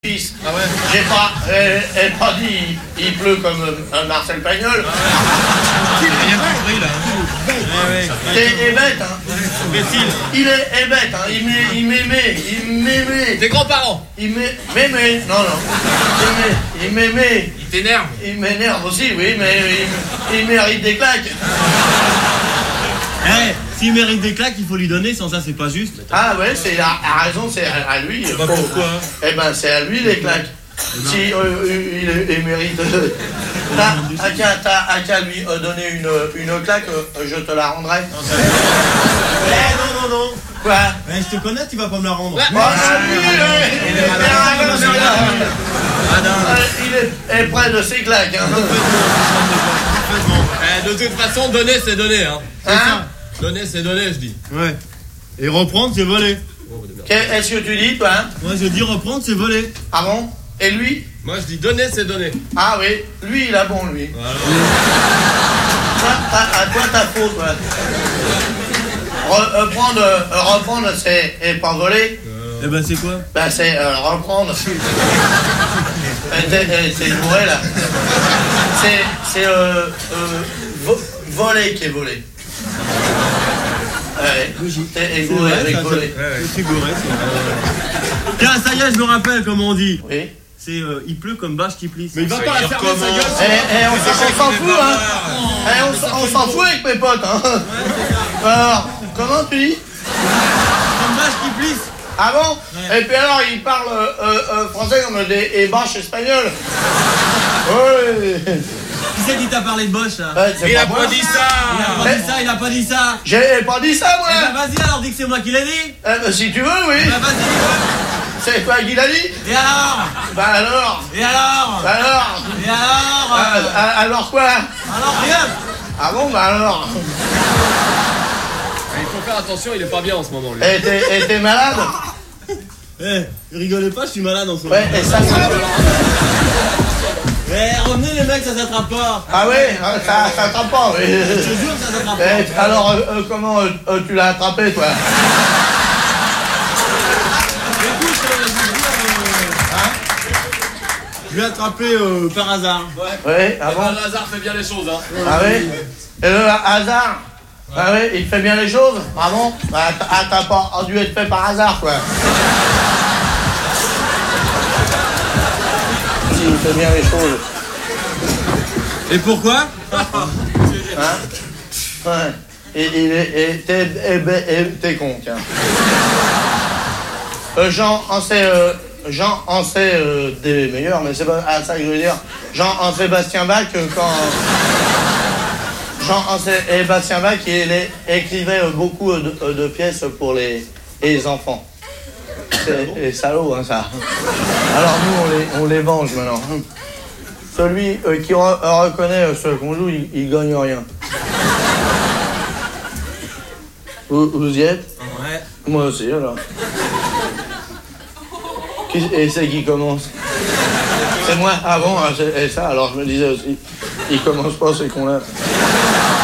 Fils. Ah ouais. J'ai pas dit il pleut comme Marcel Pagnol. J'ai rien compris là. T'es bête, hein. Il est bête, hein. Il m'aimait. Tes grands-parents. Il m'aimait. Non. Il m'aimait. Il t'énerve. Il m'énerve aussi, oui, mais il mérite des claques. S'il mérite des claques, il faut lui donner, sans ça c'est pas juste. Ah ouais, c'est à raison, c'est à lui. Bah pourquoi? Eh ben c'est à lui les claques. Si il mérite. T'as qu'à lui donner une claque, je te la rendrai. Non. Quoi? Je te connais, tu vas pas me la rendre. Il est près de ses claques. Hein. De toute façon, donner c'est donner. Hein. Hein? Donner c'est donner, je dis. Ouais. Et reprendre, c'est voler. Qu'est-ce que tu dis, toi? Hein? Moi je dis reprendre, c'est voler. Ah bon? Et lui? Moi je dis donner c'est donner. Ah oui, lui il a bon, lui. Voilà. À toi ta faute, ouais. Reprendre, c'est pas voler. Eh ben c'est quoi? Ben c'est reprendre. C'est bourré là. C'est voler qui est volé. Ouais. T'es égouré avec voler. C'est gouré, Tiens, ça y est, je me rappelle comment on dit. Oui. C'est il pleut comme bâche qui plisse. Mais il va pas la fermer sa gueule. On s'en fout, hein. On s'en fout avec mes potes, hein. Alors, comment tu dis? Comme bâche qui plisse. Ah bon? Ouais. Et puis alors, il parle français comme des bâches espagnoles. Oui. Qui c'est qui t'a parlé de Bosch là? Ouais, Il a pas dit ça. Il a pas dit ça. J'ai pas dit ça, moi. Eh ben vas-y alors, dis que c'est moi qui l'ai dit. Si tu veux, oui. Eh ben vas-y. C'est toi qui l'as dit? Et alors? Bah alors? Et alors? Alors? Et alors? Alors quoi? Alors rien. Ah bon, bah alors? Il faut faire attention, il est pas bien en ce moment lui. Et t'es malade? Rigolez pas, je suis malade en ce moment. Ouais, et ça Revenez les mecs, ça s'attrape pas. Ah ouais, ça t'attrape pas, oui. Je te jure que ça s'attrape pas. Alors, comment tu l'as attrapé, toi? Écoute, je l'ai attrapé par hasard. Ouais, ah bon? Le hasard fait bien les choses, hein. Ah oui? Et le hasard? Ah oui, il fait bien les choses? Ah bon? T'as pas dû être fait par hasard, quoi. Si, il fait bien les choses. Et pourquoi? Hein? Ouais. Et t'es con, tiens. Jean en sait des meilleurs, mais c'est pas ça que je veux dire. Jean-Sébastien Bach, quand... Jean-Sébastien Bach, il écrivait beaucoup de pièces pour les enfants. C'est salaud, hein, ça. Alors nous, on les venge maintenant. Celui qui reconnaît ce qu'on joue, il gagne rien. Vous y êtes? Ouais. Moi aussi, alors. Et c'est qui commence? C'est moi? Ah bon, et ça, alors je me disais aussi, il commence pas, c'est qu'on l'a.